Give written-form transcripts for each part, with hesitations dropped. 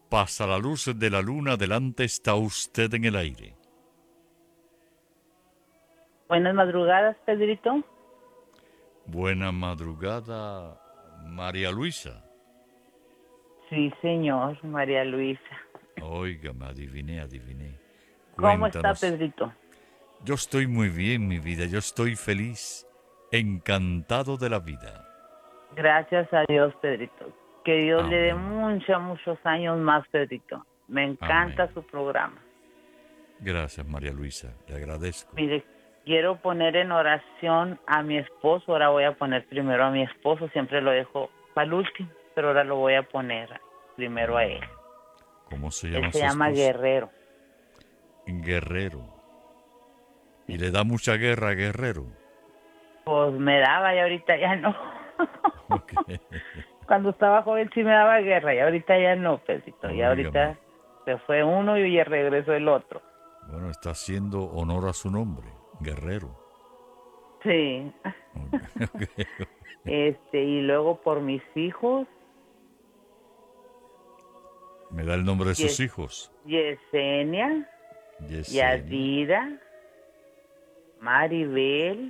Pasa la luz de la luna, adelante está usted en el aire. Buenas madrugadas, Pedrito. Buena madrugada, María Luisa. Sí, señor, María Luisa. Oiga, me adiviné. ¿Cómo está, Cuéntanos. Pedrito? Yo estoy muy bien, mi vida, yo estoy feliz, encantado de la vida. Gracias a Dios, Pedrito. Que Dios le dé Amén, muchos años más, Pedrito. Me amén. encanta su programa. Gracias, María Luisa, le agradezco. Mire, quiero poner en oración a mi esposo. Ahora voy a poner primero a mi esposo. Siempre lo dejo para el último, pero ahora lo voy a poner primero a él. ¿Cómo se Él llama se su llama esposo? Guerrero. Guerrero. ¿Y Sí. le da mucha guerra a Guerrero? Pues me daba y ahorita ya no. Ok. Cuando estaba joven sí me daba guerra y ahorita ya no, Pedrito. Y Óigame. ahorita se fue uno y ya regresó el otro. Bueno, está haciendo honor a su nombre, Guerrero. Sí. Ok. Y luego por mis hijos, Me da el nombre de sus Yes- hijos. Yesenia, Yesenia. Yadira, Maribel,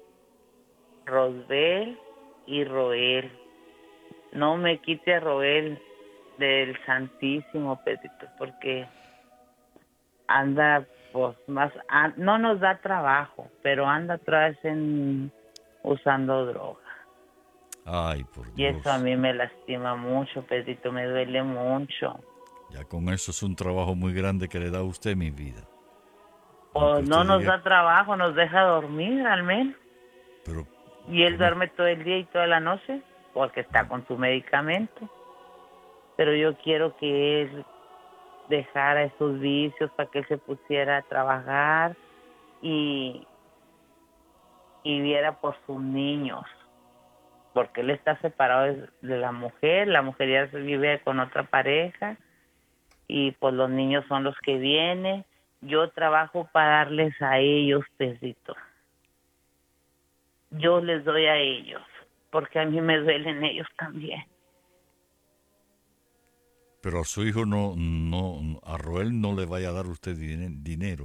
Rosbel y Roel. No me quite a Roel del Santísimo, Pedrito, porque anda, pues, no nos da trabajo, pero anda atrás usando droga. Ay, por Y eso a Dios. mí me lastima mucho, Pedrito, me duele mucho. Ya con eso es un trabajo muy grande que le da a usted mi vida. O Aunque no usted nos diga, da trabajo, nos deja dormir al menos. pero Y él ¿cómo? duerme todo el día y toda la noche porque está con su medicamento. Pero yo quiero que él dejara esos vicios para que él se pusiera a trabajar y, y viera por sus niños. Porque él está separado de la mujer ya se vive con otra pareja y pues los niños son los que vienen. Yo trabajo para darles a ellos, Pedrito. Yo les doy a ellos, porque a mí me duelen ellos también. Pero a su hijo a Roel no le vaya a dar usted dinero.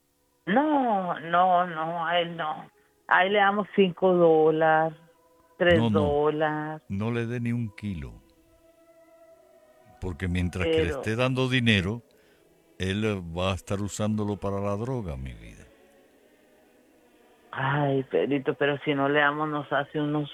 No, a él no. A él le damos $5, No, tres no, dólares, no le dé ni un kilo. Porque mientras que le pero, esté dando dinero, él va a estar usándolo para la droga, mi vida. ay, Pedrito, pero si no le damos nos hace unos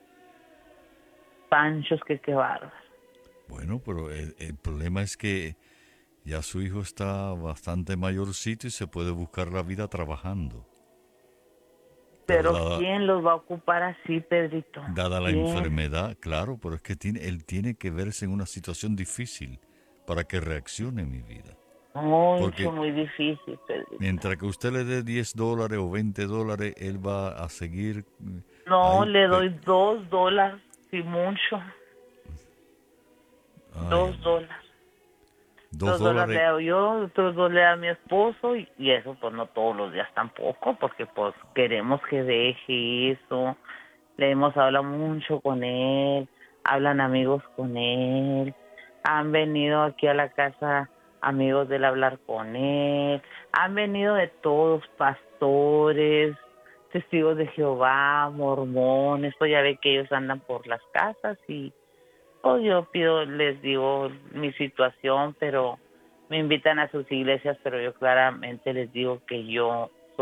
panchos que qué bárbaro. Bueno, pero el problema es que ya su hijo está bastante mayorcito y se puede buscar la vida trabajando. Pero Pero ¿quién los va a ocupar así, Pedrito? dada la ¿Quién? enfermedad, claro, pero es que él tiene que verse en una situación difícil para que reaccione mi vida. Mucho, Porque muy difícil, Pedrito. mientras que usted le dé $10 o $20, él va a seguir No, ahí. le doy $2, si mucho, Ay, amén. $2. Dos $2 le dólares. doy yo, otros dos le da mi esposo y eso pues no todos los días tampoco, porque pues queremos que deje eso. Le hemos hablado mucho con él, hablan amigos con él, han venido aquí a la casa amigos del hablar con él, han venido de todos, pastores, testigos de Jehová, mormones, pues ya ve que ellos andan por las casas y pues yo les digo mi situación, pero me invitan a sus iglesias, pero yo claramente les digo que yo